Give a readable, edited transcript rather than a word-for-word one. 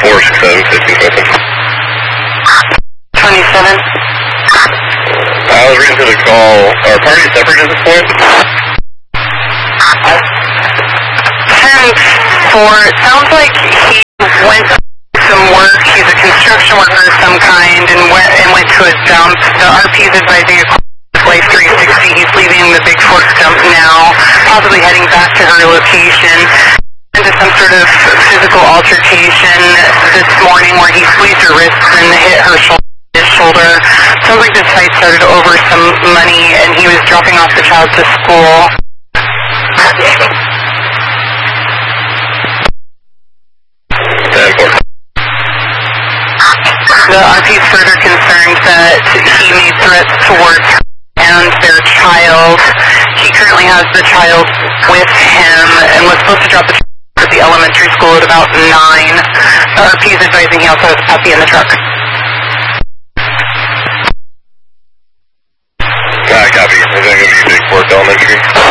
467, 27. I was reading through the call. Are parties separate at this point? 10-4. It sounds like he went to some work. He's a construction worker of some kind and went to a dump. The RP is advising a Life 360. He's leaving the Big Fork dump now, possibly heading back to her location. Into some sort of physical altercation this morning where he squeezed her wrists and hit her shoulder. Sounds like this fight started over some money and he was dropping off the child to school. The RP is further concerned that he made threats towards her and their child. He currently has the child with him and was supposed to drop the child at the elementary school at about 9. The RP is advising he also has a puppy in the truck. Copy. Is that going to be Big Fork Elementary?